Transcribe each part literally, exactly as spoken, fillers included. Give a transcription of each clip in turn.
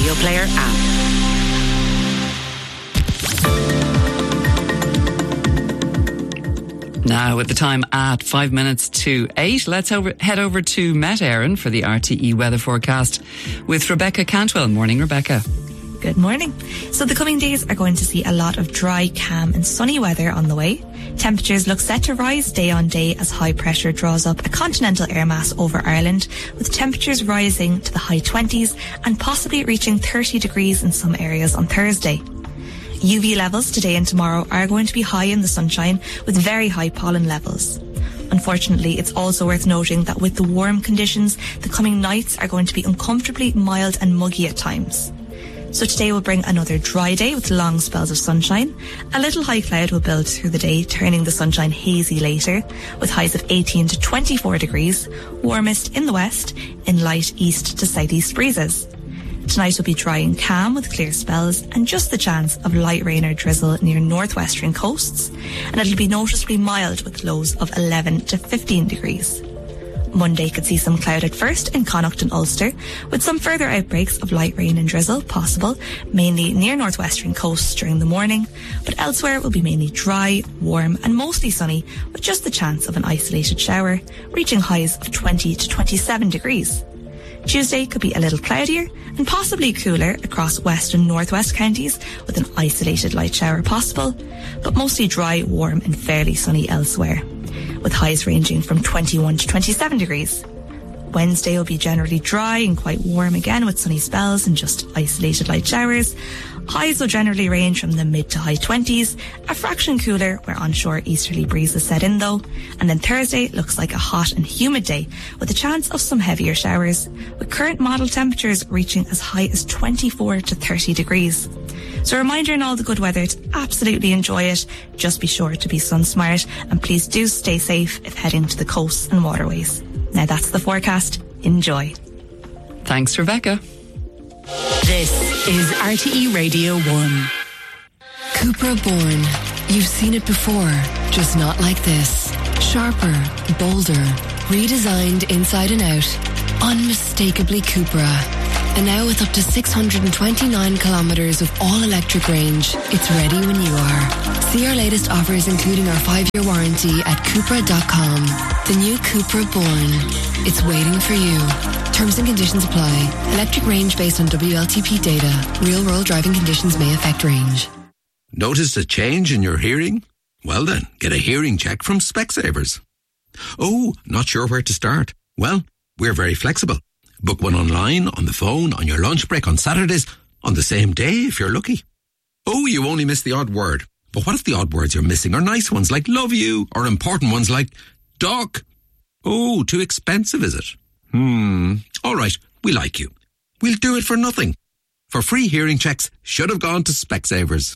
Radio Player app. Now, at the time at five minutes to eight, let's over, head over to Met Éireann for the R T E weather forecast with Rebecca Cantwell. Morning, Rebecca. Good morning. So the coming days are going to see a lot of dry, calm and sunny weather on the way. Temperatures look set to rise day on day as high pressure draws up a continental air mass over Ireland, with temperatures rising to the high twenties and possibly reaching thirty degrees in some areas on Thursday. U V levels today and tomorrow are going to be high in the sunshine with very high pollen levels. Unfortunately, it's also worth noting that with the warm conditions, the coming nights are going to be uncomfortably mild and muggy at times. So today will bring another dry day with long spells of sunshine. A little high cloud will build through the day, turning the sunshine hazy later, with highs of eighteen to twenty-four degrees, warmest in the west, in light east to southeast breezes. Tonight will be dry and calm with clear spells and just the chance of light rain or drizzle near northwestern coasts, and it'll be noticeably mild with lows of eleven to fifteen degrees. Monday could see some cloud at first in Connacht and Ulster, with some further outbreaks of light rain and drizzle possible, mainly near northwestern coasts during the morning, but elsewhere it will be mainly dry, warm and mostly sunny, with just the chance of an isolated shower, reaching highs of twenty to twenty-seven degrees. Tuesday could be a little cloudier and possibly cooler across west and northwest counties, with an isolated light shower possible, but mostly dry, warm and fairly sunny elsewhere, with highs ranging from twenty-one to twenty-seven degrees. Wednesday will be generally dry and quite warm again with sunny spells and just isolated light showers. Highs will generally range from the mid to high twenties, a fraction cooler where onshore easterly breezes set in though. And then Thursday looks like a hot and humid day with a chance of some heavier showers, with current model temperatures reaching as high as twenty-four to thirty degrees. So a reminder in all the good weather to absolutely enjoy it. Just be sure to be sun smart and please do stay safe if heading to the coasts and waterways. Now that's the forecast. Enjoy. Thanks, Rebecca. This is R T E Radio one. Cupra Born. You've seen it before, just not like this. Sharper, bolder, redesigned inside and out. Unmistakably Cupra. And now with up to six hundred twenty-nine kilometres of all-electric range, it's ready when you are. See our latest offers including our five-year warranty at Cupra dot com. The new Cupra Born. It's waiting for you. Terms and conditions apply. Electric range based on W L T P data. Real-world driving conditions may affect range. Noticed a change in your hearing? Well then, get a hearing check from Specsavers. Oh, not sure where to start? Well, we're very flexible. Book one online, on the phone, on your lunch break, on Saturdays, on the same day if you're lucky. Oh, you only missed the odd word. But what if the odd words you're missing are nice ones like love you, or important ones like duck? Oh, too expensive, is it? Hmm. All right, we like you. We'll do it for nothing. For free hearing checks, should have gone to Specsavers.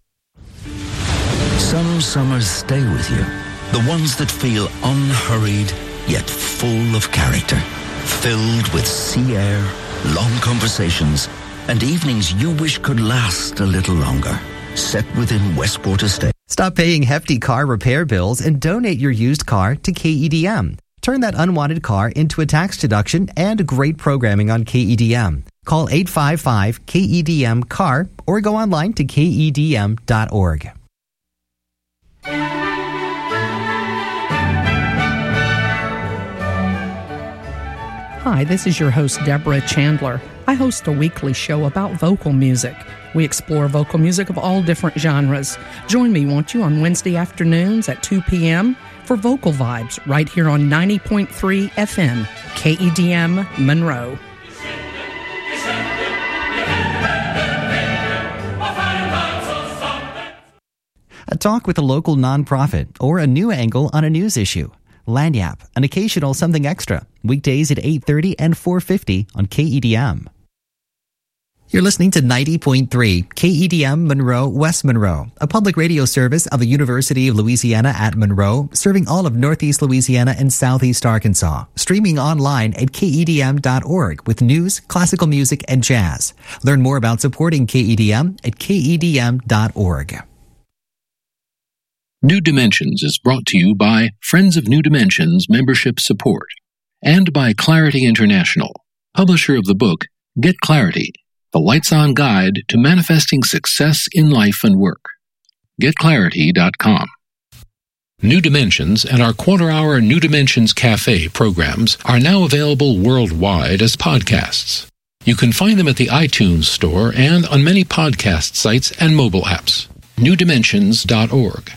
Some summers stay with you. The ones that feel unhurried, yet full of character. Filled with sea air, long conversations, and evenings you wish could last a little longer. Set within Westport Estate. Stop paying hefty car repair bills and donate your used car to K E D M. Turn that unwanted car into a tax deduction and great programming on K E D M. Call eight five five K E D M C A R or go online to K E D M dot org. Hi, this is your host, Deborah Chandler. I host a weekly show about vocal music. We explore vocal music of all different genres. Join me, won't you, on Wednesday afternoons at two p.m. for Vocal Vibes right here on ninety point three F M, K E D M Monroe. A talk with a local nonprofit or a new angle on a news issue. Lagniappe, an occasional something extra. Weekdays at eight thirty and four fifty on K E D M. You're listening to ninety point three K E D M Monroe, West Monroe, a public radio service of the University of Louisiana at Monroe, serving all of Northeast Louisiana and Southeast Arkansas. Streaming online at K E D M dot org with news, classical music, and jazz. Learn more about supporting K E D M at K E D M dot org. New Dimensions is brought to you by Friends of New Dimensions Membership Support and by Clarity International, publisher of the book Get Clarity, the lights-on guide to manifesting success in life and work. get clarity dot com. New Dimensions and our quarter-hour New Dimensions Cafe programs are now available worldwide as podcasts. You can find them at the iTunes Store and on many podcast sites and mobile apps. new dimensions dot org.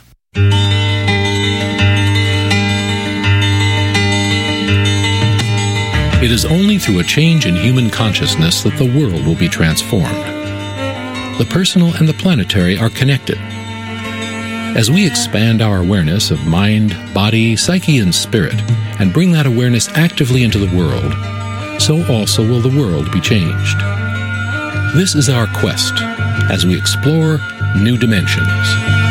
It is only through a change in human consciousness that the world will be transformed. The personal and the planetary are connected. As we expand our awareness of mind, body, psyche, and spirit, and bring that awareness actively into the world, so also will the world be changed. This is our quest as we explore new dimensions.